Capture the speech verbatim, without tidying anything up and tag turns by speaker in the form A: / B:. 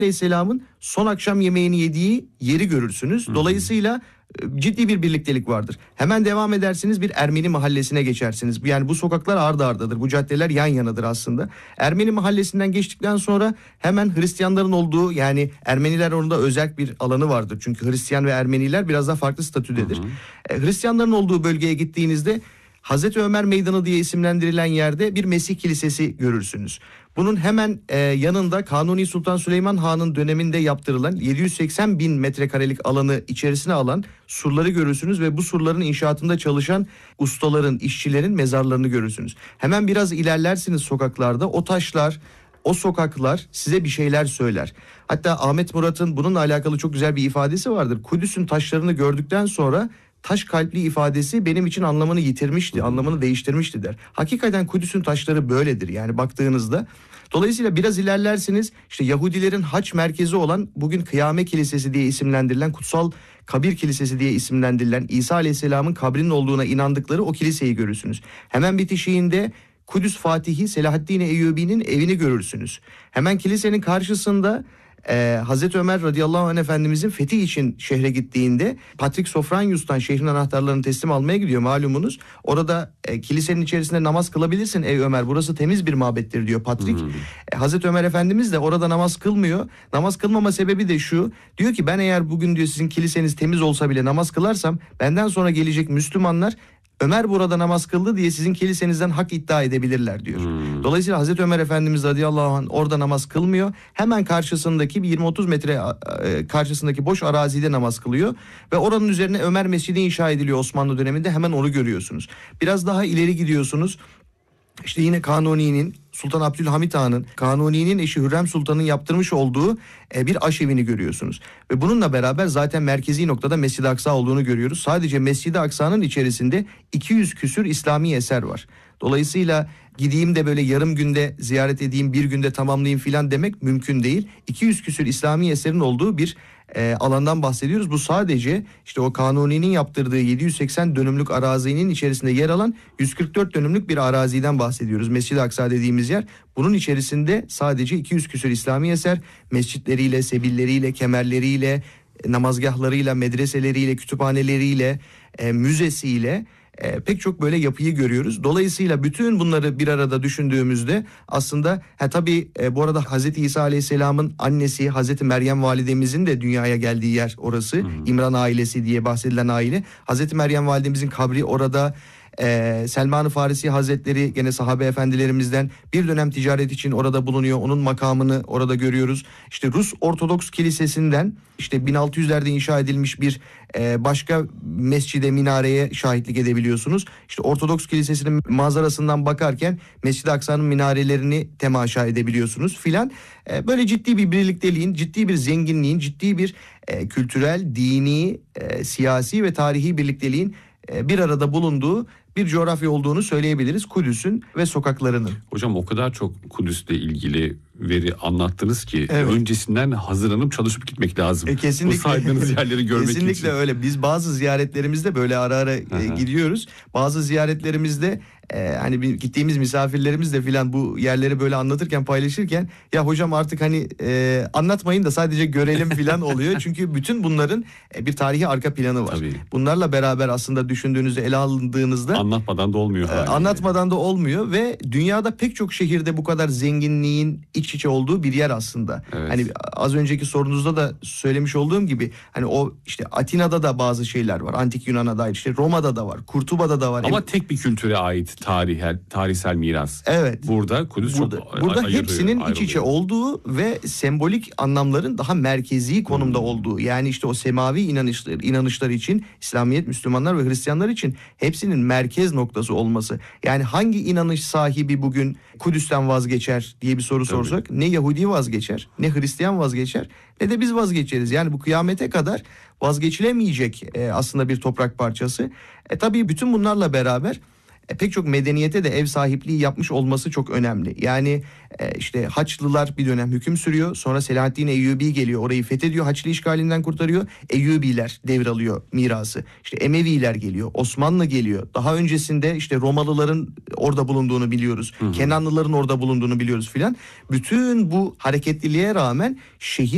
A: Aleyhisselam'ın son akşam yemeğini yediği yeri görürsünüz. Dolayısıyla ciddi bir birliktelik vardır. Hemen devam edersiniz, bir Ermeni mahallesine geçersiniz. Yani bu sokaklar ardı ardadır. Bu caddeler yan yanadır aslında. Ermeni mahallesinden geçtikten sonra hemen Hristiyanların olduğu, yani Ermeniler orada özel bir alanı vardır. Çünkü Hristiyan ve Ermeniler biraz daha farklı statüdedir. Hı hı. E, Hristiyanların olduğu bölgeye gittiğinizde Hazreti Ömer Meydanı diye isimlendirilen yerde bir Mesih Kilisesi görürsünüz. Bunun hemen e, yanında Kanuni Sultan Süleyman Han'ın döneminde yaptırılan yedi yüz seksen bin metrekarelik alanı içerisine alan surları görürsünüz ve bu surların inşaatında çalışan ustaların, işçilerin mezarlarını görürsünüz. Hemen biraz ilerlersiniz sokaklarda, o taşlar, o sokaklar size bir şeyler söyler. Hatta Ahmet Murat'ın bununla alakalı çok güzel bir ifadesi vardır. Kudüs'ün taşlarını gördükten sonra taş kalpli ifadesi benim için anlamını yitirmişti, anlamını değiştirmişti der. Hakikaten Kudüs'ün taşları böyledir yani baktığınızda. Dolayısıyla biraz ilerlersiniz, işte Yahudilerin haç merkezi olan, bugün Kıyame Kilisesi diye isimlendirilen, Kutsal Kabir Kilisesi diye isimlendirilen İsa Aleyhisselam'ın kabrinin olduğuna inandıkları o kiliseyi görürsünüz. Hemen bitişiğinde Kudüs Fatihi Selahaddin Eyyubi'nin evini görürsünüz. Hemen kilisenin karşısında Ee, Hazreti Ömer radıyallahu anh Efendimizin fethi için şehre gittiğinde Patrik Sofranius'tan şehrin anahtarlarını teslim almaya gidiyor malumunuz. Orada e, kilisenin içerisinde namaz kılabilirsin ey Ömer, burası temiz bir mabettir diyor Patrik. Hmm. E, Hazreti Ömer Efendimiz de orada namaz kılmıyor. Namaz kılmama sebebi de şu, diyor ki ben eğer bugün diyor sizin kiliseniz temiz olsa bile namaz kılarsam benden sonra gelecek Müslümanlar Ömer burada namaz kıldı diye sizin kilisenizden hak iddia edebilirler diyor. Hmm. Dolayısıyla Hazreti Ömer Efendimiz radıyallahu anh orada namaz kılmıyor. Hemen karşısındaki bir yirmi otuz metre karşısındaki boş arazide namaz kılıyor. Ve oranın üzerine Ömer Mescidi inşa ediliyor Osmanlı döneminde, hemen onu görüyorsunuz. Biraz daha ileri gidiyorsunuz. İşte yine Kanuni'nin, Sultan Abdülhamit Han'ın, Kanuni'nin eşi Hürrem Sultan'ın yaptırmış olduğu bir aşevini görüyorsunuz. Ve bununla beraber zaten merkezi noktada Mescid-i Aksa olduğunu görüyoruz. Sadece Mescid-i Aksa'nın içerisinde iki yüz küsür İslami eser var. Dolayısıyla gideyim de böyle yarım günde ziyaret edeyim, bir günde tamamlayayım filan demek mümkün değil. iki yüz küsür İslami eserin olduğu bir e, alandan bahsediyoruz. Bu sadece işte o Kanuni'nin yaptırdığı yedi yüz seksen dönümlük arazinin içerisinde yer alan yüz kırk dört dönümlük bir araziden bahsediyoruz. Mescid-i Aksa dediğimiz yer. Bunun içerisinde sadece iki yüz küsür İslami eser, mescitleriyle, sebilleriyle, kemerleriyle, namazgahlarıyla, medreseleriyle, kütüphaneleriyle, e, müzesiyle E, pek çok böyle yapıyı görüyoruz. Dolayısıyla bütün bunları bir arada düşündüğümüzde aslında ha, tabii e, bu arada Hazreti İsa Aleyhisselam'ın annesi Hazreti Meryem Validemizin de dünyaya geldiği yer orası. Hı hı. İmran ailesi diye bahsedilen aile. Hazreti Meryem Validemizin kabri orada. Ee, Selman-ı Farisi Hazretleri gene sahabe efendilerimizden bir dönem ticaret için orada bulunuyor. Onun makamını orada görüyoruz. İşte Rus Ortodoks Kilisesi'nden işte bin altı yüzlerde inşa edilmiş bir e, başka mescide, minareye şahitlik edebiliyorsunuz. İşte Ortodoks Kilisesi'nin manzarasından bakarken Mescid-i Aksa'nın minarelerini temaşa edebiliyorsunuz filan. E, böyle ciddi bir birlikteliğin, ciddi bir zenginliğin, ciddi bir e, kültürel, dini, e, siyasi ve tarihi birlikteliğin e, bir arada bulunduğu bir coğrafya olduğunu söyleyebiliriz Kudüs'ün ve sokaklarının.
B: Hocam o kadar çok Kudüs'le ilgili veri anlattınız ki
A: evet.
B: öncesinden hazırlanıp çalışıp gitmek lazım.
A: E, kesinlikle.
B: Bu saydığınız yerleri görmek
A: kesinlikle
B: için.
A: Kesinlikle öyle. Biz bazı ziyaretlerimizde böyle ara ara e, gidiyoruz. Bazı ziyaretlerimizde e, hani bir, gittiğimiz misafirlerimiz de filan bu yerleri böyle anlatırken, paylaşırken ya hocam artık hani e, anlatmayın da sadece görelim filan oluyor. Çünkü bütün bunların e, bir tarihi arka planı var. Tabii. Bunlarla beraber aslında düşündüğünüzde, ele alındığınızda
B: anlatmadan da olmuyor.
A: E, anlatmadan da olmuyor ve dünyada pek çok şehirde bu kadar zenginliğin iç içe olduğu bir yer aslında. Evet. Hani az önceki sorunuzda da söylemiş olduğum gibi hani o işte Atina'da da bazı şeyler var. Antik Yunan'a dair, işte Roma'da da var, Kurtuba'da da var.
B: Ama tek bir kültüre ait tarihel, tarihsel miras.
A: Evet.
B: Burada Kudüs
A: burada,
B: çok
A: Burada
B: ayırıyor,
A: hepsinin
B: ayrılıyor.
A: iç içe olduğu ve sembolik anlamların daha merkezi konumda hmm. olduğu. Yani işte o semavi inanışlar, inanışlar için İslamiyet, Müslümanlar ve Hristiyanlar için hepsinin merkez noktası olması. Yani hangi inanış sahibi bugün Kudüs'ten vazgeçer diye bir soru Tabii. sorsak, ne Yahudi vazgeçer, ne Hristiyan vazgeçer, ne de biz vazgeçeriz. Yani bu kıyamete kadar vazgeçilemeyecek e, aslında bir toprak parçası. E tabii bütün bunlarla beraber e, pek çok medeniyete de ev sahipliği yapmış olması çok önemli. Yani e, işte Haçlılar bir dönem hüküm sürüyor. Sonra Selahaddin Eyyubi geliyor, orayı fethediyor, Haçlı işgalinden kurtarıyor. Eyyubiler devralıyor mirası. İşte Emeviler geliyor, Osmanlı geliyor. Daha öncesinde işte Romalıların orada bulunduğunu biliyoruz. Hı hı. Kenanlıların orada bulunduğunu biliyoruz filan. Bütün bu hareketliliğe rağmen şehir